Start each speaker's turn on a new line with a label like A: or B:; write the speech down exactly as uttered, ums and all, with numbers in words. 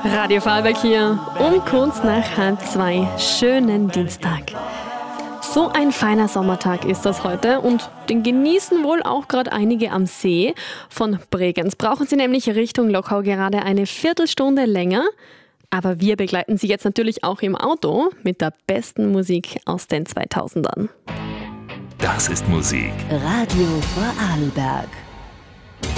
A: Radio Vorarlberg hier um kurz nach halb zwei. Schönen Dienstag. So ein feiner Sommertag ist das heute und den genießen wohl auch gerade einige am See. Von Bregenz brauchen sie nämlich Richtung Lochau gerade eine Viertelstunde länger. Aber wir begleiten sie jetzt natürlich auch im Auto mit der besten Musik aus den zweitausendern.
B: Das ist Musik.
C: Radio Vorarlberg.